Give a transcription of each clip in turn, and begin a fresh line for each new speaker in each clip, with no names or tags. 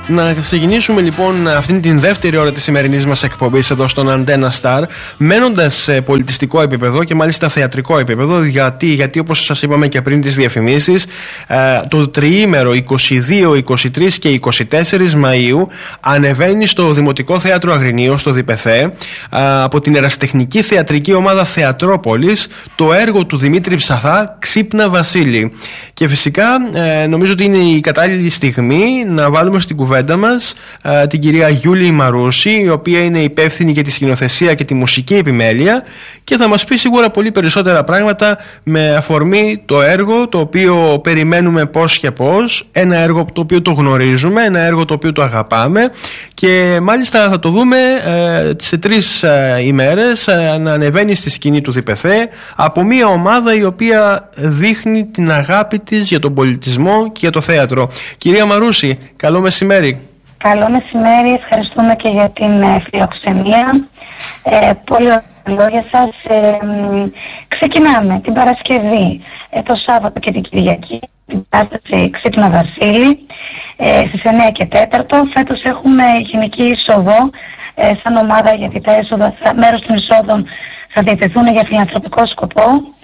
Να ξεκινήσουμε λοιπόν αυτήν την δεύτερη ώρα της σημερινής μας εκπομπής εδώ στον Αντένα Star, μένοντας σε πολιτιστικό επίπεδο και μάλιστα θεατρικό επίπεδο, γιατί όπως σας είπαμε και πριν τις διαφημίσεις, το τριήμερο 22, 23 και 24 Μαΐου ανεβαίνει στο Δημοτικό Θέατρο Αγρινίου, στο ΔΠΘ, από την ερασιτεχνική θεατρική ομάδα Θεατρόπολης, το έργο του Δημήτρη Ψαθά, Ξύπνα Βασίλη. Και φυσικά νομίζω ότι είναι η κατάλληλη στιγμή να βάλουμε στην κουβέντα μας την κυρία Γιούλη Μαρούση, η οποία είναι υπεύθυνη για τη σκηνοθεσία και τη μουσική επιμέλεια και θα μας πει σίγουρα πολύ περισσότερα πράγματα με αφορμή το έργο το οποίο περιμένουμε πώς και πώς, ένα έργο το οποίο το γνωρίζουμε, ένα έργο το οποίο το αγαπάμε και μάλιστα θα το δούμε σε 3 ημέρες να ανεβαίνει στη σκηνή του ΔΠΘ από μια ομάδα η οποία δείχνει την αγάπη της για τον πολιτισμό και για το θέατρο. Κυρία Μαρούση, καλό μεσημέρι.
Καλό μεσημέρι, ευχαριστούμε και για την φιλοξενία. Πολύ ωραία λόγια σας. Ξεκινάμε την Παρασκευή, το Σάββατο και την Κυριακή, την παράσταση Ξύπνα Βασίλη, στις 9 και 4. Φέτος έχουμε γενική είσοδο σαν ομάδα, γιατί μέρος των εισόδων θα διατεθούν για φιλανθρωπικό σκοπό.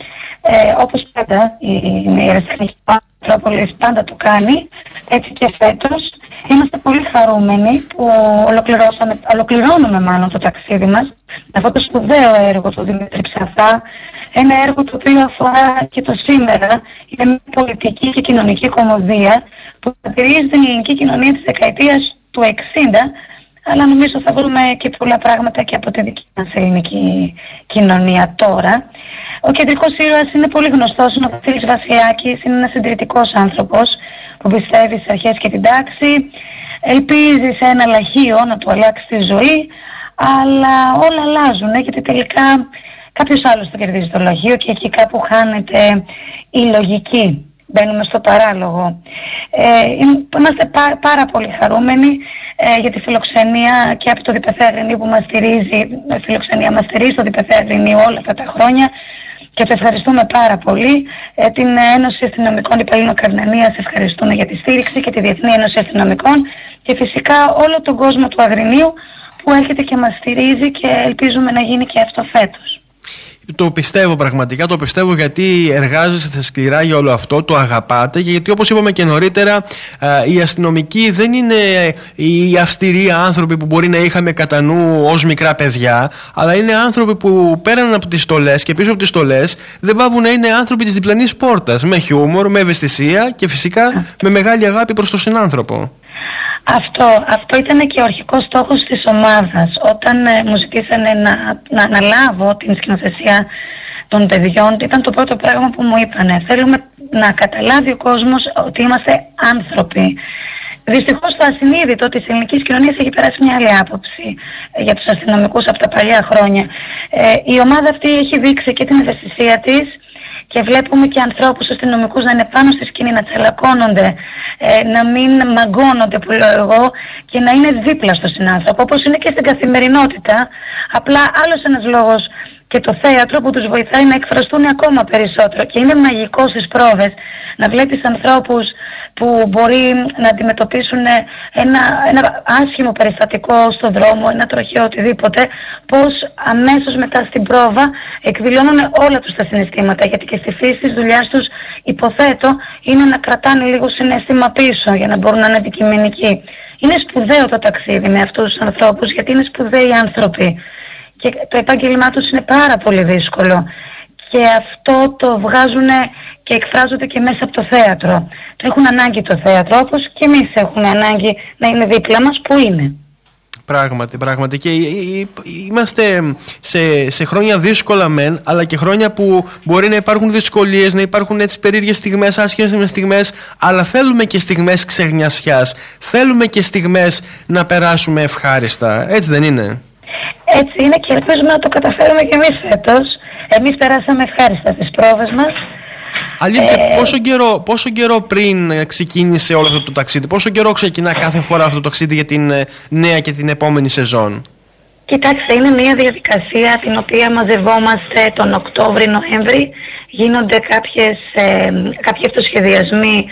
Όπως πάντα η ερασιτεχνική Θεατρόπολης πάντα το κάνει, έτσι και φέτος. Είμαστε πολύ χαρούμενοι που ολοκληρώνουμε μάλλον το ταξίδι μας με αυτό το σπουδαίο έργο του Δημήτρη Ψαθά, ένα έργο το οποίο αφορά και το σήμερα, είναι μια πολιτική και κοινωνική κωμωδία που χαρακτηρίζει την ελληνική κοινωνία της δεκαετίας του 60, αλλά νομίζω θα βρούμε και πολλά πράγματα και από τη δική μας ελληνική κοινωνία τώρα. Ο κεντρικός ήρωας είναι πολύ γνωστός, είναι ο Βασίλης Βασιλιάκης, είναι ένας συντηρητικός άνθρωπος που πιστεύει στις αρχές και την τάξη, ελπίζει σε ένα λαχείο να του αλλάξει τη ζωή, αλλά όλα αλλάζουν, γιατί τελικά κάποιος άλλος θα κερδίζει το λαχείο και εκεί κάπου χάνεται η λογική. Μπαίνουμε στο παράλογο. Είμαστε πάρα πολύ χαρούμενοι για τη φιλοξενία και από το ΔΠΘ Αγρινίου που μας στηρίζει. Η φιλοξενία μας στηρίζει το ΔΠΘ Αγρινίου όλα αυτά τα χρόνια. Και σε ευχαριστούμε πάρα πολύ. Την Ένωση Αστυνομικών Υπαλλήλων Καρνανίας ευχαριστούμε για τη στήριξη και τη Διεθνή Ένωση Αστυνομικών και φυσικά όλο τον κόσμο του Αγρινίου που έρχεται και μας στηρίζει και ελπίζουμε να γίνει και αυτό φέτος.
Το πιστεύω πραγματικά, το πιστεύω γιατί εργάζεστε σκληρά για όλο αυτό, το αγαπάτε και γιατί όπως είπαμε και νωρίτερα οι αστυνομικοί δεν είναι οι αυστηροί άνθρωποι που μπορεί να είχαμε κατά νου ως μικρά παιδιά, αλλά είναι άνθρωποι που πέραν από τις στολές και πίσω από τις στολές δεν πάβουν να είναι άνθρωποι της διπλανής πόρτας, με χιούμορ, με ευαισθησία και φυσικά με μεγάλη αγάπη προς τον συνάνθρωπο.
Αυτό ήταν και ο αρχικός στόχος της ομάδας. Όταν μου ζητήσανε να αναλάβω την σκηνοθεσία των παιδιών, ήταν το πρώτο πράγμα που μου είπανε. Θέλουμε να καταλάβει ο κόσμος ότι είμαστε άνθρωποι. Δυστυχώς το ασυνείδητο της ελληνικής κοινωνίας έχει περάσει μια άλλη άποψη για τους αστυνομικούς από τα παλιά χρόνια. Η ομάδα αυτή έχει δείξει και την ευαισθησία της και βλέπουμε και ανθρώπους αστυνομικούς να είναι πάνω στη σκηνή, να τσαλακώνονται, να μην μαγκώνονται που λέω εγώ και να είναι δίπλα στο συνάνθρωπο, όπως είναι και στην καθημερινότητα. Απλά άλλος ένας λόγος και το θέατρο που τους βοηθάει να εκφραστούν ακόμα περισσότερο. Και είναι μαγικό στις πρόβες να βλέπεις ανθρώπους που μπορεί να αντιμετωπίσουν ένα άσχημο περιστατικό στον δρόμο, ένα τροχαίο, οτιδήποτε, πώς αμέσως μετά στην πρόβα εκδηλώνουν όλα τους τα συναισθήματα, γιατί και στη φύση της δουλειάς τους, υποθέτω, είναι να κρατάνε λίγο συναίσθημα πίσω για να μπορούν να είναι αντικειμενικοί. Είναι σπουδαίο το ταξίδι με αυτούς τους ανθρώπους, γιατί είναι σπουδαίοι άνθρωποι και το επάγγελμά τους είναι πάρα πολύ δύσκολο και αυτό το βγάζουν και εκφράζονται και μέσα από το θέατρο. Το έχουν ανάγκη το θέατρο, όπως και εμείς έχουμε ανάγκη να είναι δίπλα μας που είναι.
Πράγματι και είμαστε σε χρόνια δύσκολα μεν, αλλά και χρόνια που μπορεί να υπάρχουν δυσκολίες, να υπάρχουν έτσι περίεργες στιγμές, άσχημες στιγμές, αλλά θέλουμε και στιγμές ξεγνιασιάς, θέλουμε και στιγμές να περάσουμε ευχάριστα, έτσι δεν είναι?
Έτσι είναι και ελπίζουμε να το καταφέρουμε και εμείς φέτος. Εμείς περάσαμε ευχάριστα στις πρόβες μας.
Αλήθεια, πόσο καιρό πριν ξεκίνησε όλο αυτό το ταξίδι, πόσο καιρό ξεκινά κάθε φορά αυτό το ταξίδι για την νέα και την επόμενη σεζόν?
Κοιτάξτε, είναι μια διαδικασία την οποία μαζευόμαστε τον Οκτώβρη-Νοέμβρη. Γίνονται κάποιοι αυτοσχεδιασμοί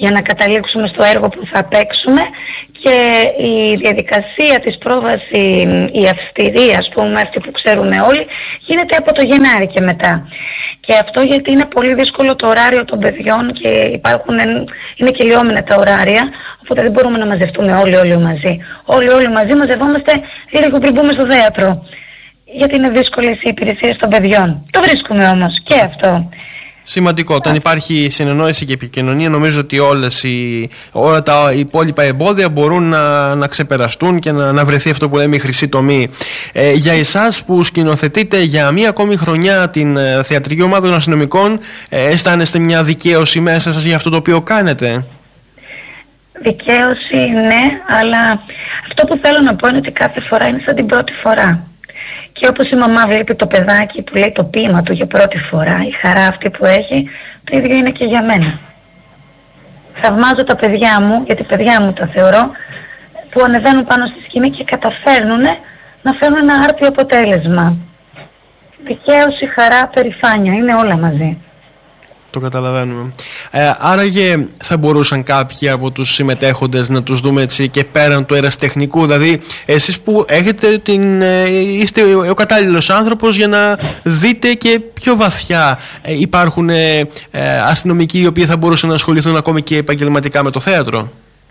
για να καταλήξουμε στο έργο που θα παίξουμε, και η διαδικασία της πρόβαση, η αυστηρή, ας πούμε, αυτή που ξέρουμε όλοι, γίνεται από το Γενάρη και μετά. Και αυτό γιατί είναι πολύ δύσκολο το ωράριο των παιδιών και είναι κυλιόμενα τα ωράρια, οπότε δεν μπορούμε να μαζευτούμε όλοι μαζί. Όλοι μαζί μαζευόμαστε λίγο πριν μπούμε στο θέατρο, γιατί είναι δύσκολες οι υπηρεσίες των παιδιών. Το βρίσκουμε όμως και αυτό.
Σημαντικό. Όταν υπάρχει συνεννόηση και επικοινωνία, νομίζω ότι όλα τα υπόλοιπα εμπόδια μπορούν να ξεπεραστούν και να βρεθεί αυτό που λέμε η χρυσή τομή. Για εσάς που σκηνοθετείτε για μία ακόμη χρονιά την θεατρική ομάδα των αστυνομικών, αισθάνεστε μια δικαίωση μέσα σας για αυτό το οποίο κάνετε?
Δικαίωση, ναι, αλλά αυτό που θέλω να πω είναι ότι κάθε φορά είναι σαν την πρώτη φορά. Και όπως η μαμά βλέπει το παιδάκι που λέει το ποίημα του για πρώτη φορά, η χαρά αυτή που έχει, το ίδιο είναι και για μένα. Θαυμάζω τα παιδιά μου, γιατί παιδιά μου τα θεωρώ, που ανεβαίνουν πάνω στη σκηνή και καταφέρνουν να φέρουν ένα άρτιο αποτέλεσμα. Δικαίωση, χαρά, περηφάνεια, είναι όλα μαζί.
Το καταλαβαίνουμε. Άραγε θα μπορούσαν κάποιοι από τους συμμετέχοντες να τους δούμε έτσι και πέραν του ερασιτεχνικού, δηλαδή εσείς που είστε ο κατάλληλος άνθρωπος για να δείτε και πιο βαθιά, υπάρχουν αστυνομικοί οι οποίοι θα μπορούσαν να ασχοληθούν ακόμη και επαγγελματικά με το θέατρο?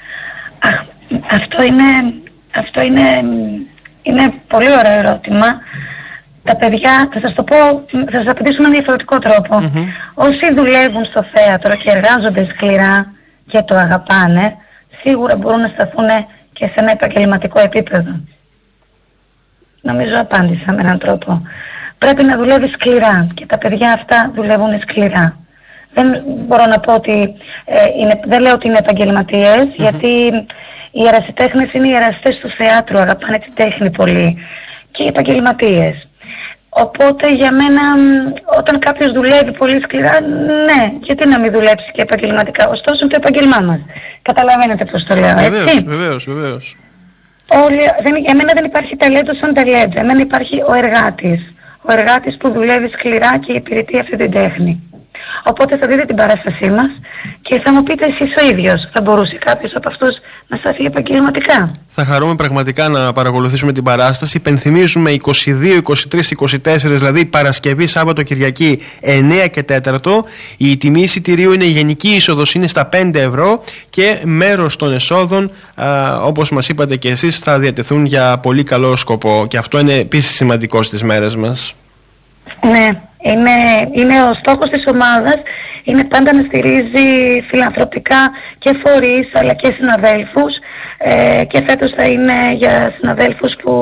Αυτό είναι πολύ ωραίο ερώτημα. Τα παιδιά, θα σας το πω, θα σας απαντήσω με ένα διαφορετικό τρόπο. Όσοι δουλεύουν στο θέατρο και εργάζονται σκληρά και το αγαπάνε, σίγουρα μπορούν να σταθούν και σε ένα επαγγελματικό επίπεδο. Νομίζω απάντησα με έναν τρόπο. Πρέπει να δουλεύει σκληρά και τα παιδιά αυτά δουλεύουν σκληρά. Δεν μπορώ να πω ότι δεν λέω ότι είναι επαγγελματίες, γιατί οι ερασιτέχνες είναι οι ερασιτές του θεάτρου, αγαπάνε την τέχνη πολύ, και οι επαγγελματίες. Οπότε για μένα, όταν κάποιος δουλεύει πολύ σκληρά, ναι, γιατί να μην δουλέψει και επαγγελματικά? Ωστόσο είναι το επάγγελμά μας. Καταλαβαίνετε πώς το λέω, έτσι?
Βεβαίως.
Για μένα δεν υπάρχει ταλέντο σαν ταλέντο. Για μένα υπάρχει ο εργάτης. Ο εργάτης που δουλεύει σκληρά και υπηρετεί αυτή την τέχνη. Οπότε θα δείτε την παράστασή μας και θα μου πείτε εσείς ο ίδιος, θα μπορούσε κάποιος από αυτούς να σταθεί επαγγελματικά? Θα
χαρούμε πραγματικά να παρακολουθήσουμε την παράσταση. Υπενθυμίζουμε 22, 23, 24, δηλαδή Παρασκευή, Σάββατο, Κυριακή 9 και 4. Η τιμή εισιτηρίου είναι, η γενική είσοδος είναι στα 5 ευρώ και μέρος των εσόδων, όπως μας είπατε και εσείς, θα διατεθούν για πολύ καλό σκοπό. Και αυτό είναι επίσης σημαντικό στις μέρες μας.
Ναι. Είναι ο στόχος της ομάδας, είναι πάντα να στηρίζει φιλανθρωπικά και φορείς αλλά και συναδέλφους, και φέτος θα είναι για συναδέλφους που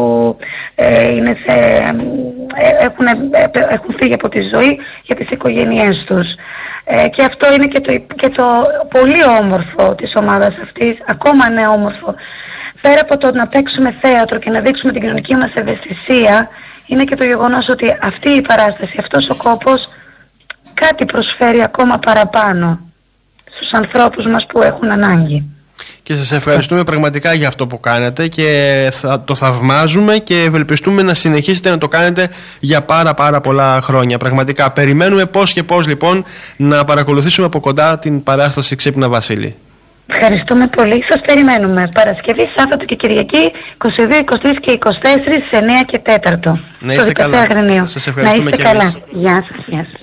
έχουν φύγει από τη ζωή, για τις οικογένειές τους. Και αυτό είναι και το πολύ όμορφο της ομάδας αυτής, ακόμα ναι όμορφο. Πέρα από το να παίξουμε θέατρο και να δείξουμε την κοινωνική μας ευαισθησία, είναι και το γεγονός ότι αυτή η παράσταση, αυτός ο κόπος κάτι προσφέρει ακόμα παραπάνω στους ανθρώπους μας που έχουν ανάγκη.
Και σας ευχαριστούμε πραγματικά για αυτό που κάνετε και το θαυμάζουμε και ευελπιστούμε να συνεχίσετε να το κάνετε για πάρα πολλά χρόνια. Πραγματικά περιμένουμε πώς και πώς λοιπόν να παρακολουθήσουμε από κοντά την παράσταση Ξύπνα Βασίλη.
Ευχαριστούμε πολύ. Σας περιμένουμε Παρασκευή, Σάββατο και Κυριακή 22, 23 και 24 σε 9 και 4.
Να είστε καλά.
Σας ευχαριστούμε και εμείς. Γεια σας. Γεια σας.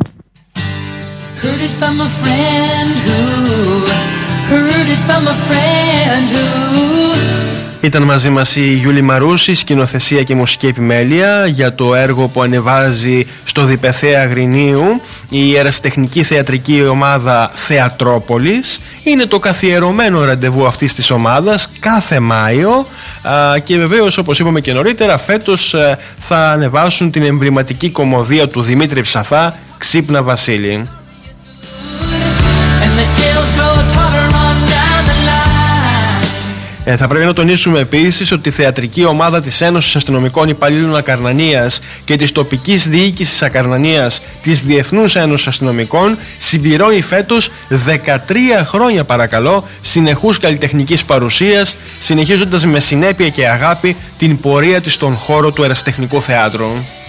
Ήταν μαζί μας η Γιούλη Μαρούση, σκηνοθεσία και μουσική επιμέλεια για το έργο που ανεβάζει στο Διπεθέα Αγρινίου η ερασιτεχνική θεατρική ομάδα Θεατρόπολης. Είναι το καθιερωμένο ραντεβού αυτής της ομάδας κάθε Μάιο και βεβαίως, όπως είπαμε και νωρίτερα, φέτος θα ανεβάσουν την εμβληματική κομμωδία του Δημήτρη Ψαθά, Ξύπνα Βασίλη. Θα πρέπει να τονίσουμε επίσης ότι η θεατρική ομάδα της Ένωσης Αστυνομικών Υπαλλήλων Ακαρνανίας και της τοπικής διοίκησης Ακαρνανίας της Διεθνούς Ένωσης Αστυνομικών συμπληρώνει φέτος 13 χρόνια, παρακαλώ, συνεχούς καλλιτεχνικής παρουσίας, συνεχίζοντας με συνέπεια και αγάπη την πορεία της στον χώρο του ερασιτεχνικού θεάτρου.